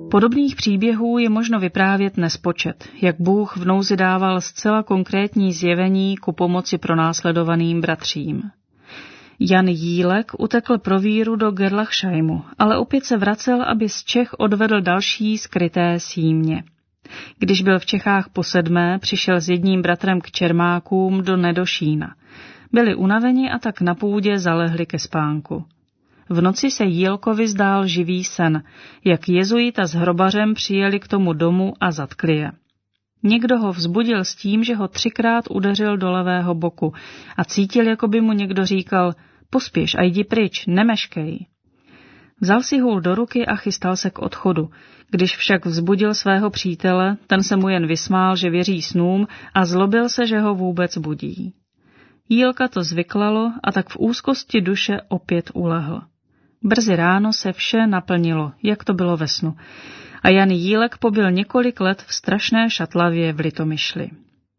Podobných příběhů je možno vyprávět nespočet, jak Bůh v nouzi dával zcela konkrétní zjevení ku pomoci pronásledovaným bratřím. Jan Jílek utekl pro víru do Gerlachscheimu, ale opět se vracel, aby z Čech odvedl další skryté símě. Když byl v Čechách po 7., přišel s jedním bratrem k Čermákům do Nedošína. Byli unaveni a tak na půdě zalehli ke spánku. V noci se Jílkovi zdál živý sen, jak jezuita s hrobařem přijeli k tomu domu a zatkli je. Někdo ho vzbudil s tím, že ho 3krát udeřil do levého boku a cítil, jako by mu někdo říkal: pospěš a jdi pryč, nemeškej. Vzal si hůl do ruky a chystal se k odchodu. Když však vzbudil svého přítele, ten se mu jen vysmál, že věří snům, a zlobil se, že ho vůbec budí. Jílka to zvyklalo a tak v úzkosti duše opět ulehl. Brzy ráno se vše naplnilo, jak to bylo ve snu, a Jan Jílek pobyl několik let v strašné šatlavě v Litomyšli.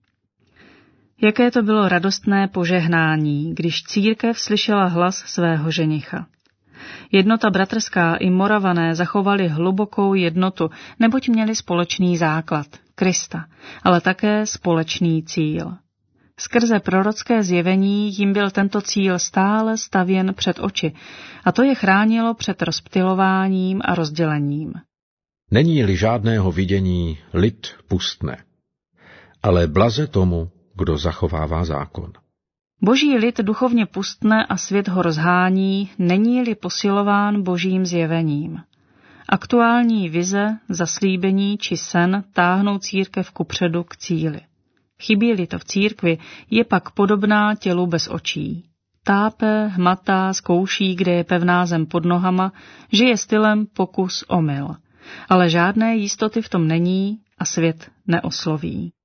Jaké to bylo radostné požehnání, když církev slyšela hlas svého ženicha. Jednota bratrská i Moravané zachovali hlubokou jednotu, neboť měli společný základ, Krista, ale také společný cíl. Skrze prorocké zjevení jim byl tento cíl stále stavěn před oči, a to je chránilo před rozptylováním a rozdělením. Není-li žádného vidění, lid pustne, ale blaze tomu, kdo zachovává zákon. Boží lid duchovně pustne a svět ho rozhání, není-li posilován božím zjevením. Aktuální vize, zaslíbení či sen táhnou církev kupředu k cíli. Chybí-li to v církvi, je pak podobná tělu bez očí. Tápe, hmatá, zkouší, kde je pevná zem pod nohama, žije stylem pokus omyl. Ale žádné jistoty v tom není a svět neosloví.